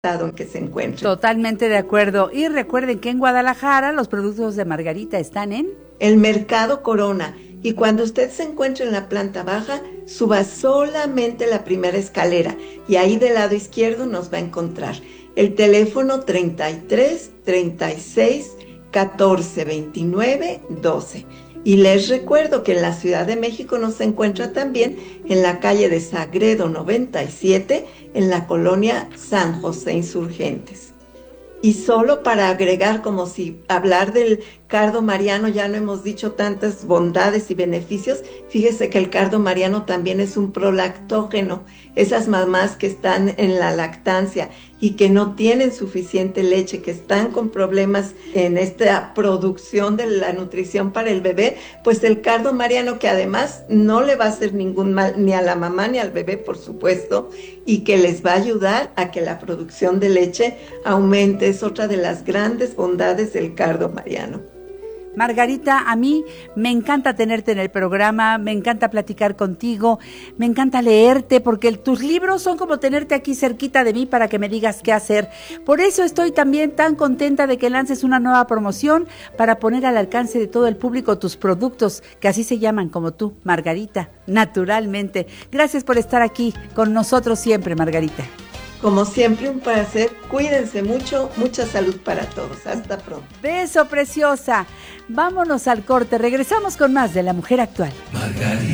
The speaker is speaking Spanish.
en que se encuentren. Totalmente de acuerdo. Y recuerden que en Guadalajara los productos de Margarita están en el Mercado Corona. Y cuando usted se encuentre en la planta baja, suba solamente la primera escalera y ahí del lado izquierdo nos va a encontrar. El teléfono 33 36 14 29 12. Y les recuerdo que en la Ciudad de México nos encuentra también en la calle de Sagredo 97, en la colonia San José Insurgentes. Y solo para agregar, como si hablar del cardo mariano ya no hemos dicho tantas bondades y beneficios, fíjese que el cardo mariano también es un prolactógeno. Esas mamás que están en la lactancia y que no tienen suficiente leche, que están con problemas en esta producción de la nutrición para el bebé, pues el cardo mariano, que además no le va a hacer ningún mal ni a la mamá ni al bebé, por supuesto, y que les va a ayudar a que la producción de leche aumente, es otra de las grandes bondades del cardo mariano. Margarita, a mí me encanta tenerte en el programa, me encanta platicar contigo, me encanta leerte, porque tus libros son como tenerte aquí cerquita de mí para que me digas qué hacer. Por eso estoy también tan contenta de que lances una nueva promoción para poner al alcance de todo el público tus productos, que así se llaman como tú, Margarita, naturalmente. Gracias por estar aquí con nosotros siempre, Margarita. Como siempre, un placer. Cuídense mucho, mucha salud para todos. Hasta pronto. Beso, preciosa. Vámonos al corte. Regresamos con más de La Mujer Actual. Margarita.